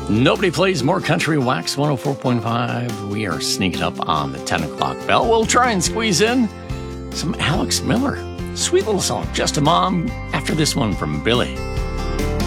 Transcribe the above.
Nobody plays more country. Wax 104.5. We are sneaking up on the 10 o'clock bell. We'll try and squeeze in some Alex Miller. Sweet little song, Just a Mom, after this one from Billy.